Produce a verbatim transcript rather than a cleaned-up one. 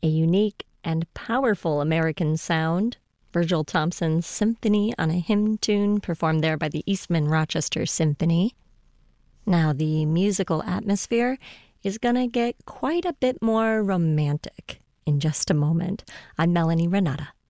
a unique and powerful American sound. Virgil Thompson's Symphony on a Hymn Tune, performed there by the Eastman Rochester Symphony. Now, the musical atmosphere is going to get quite a bit more romantic in just a moment. I'm Melanie Renata.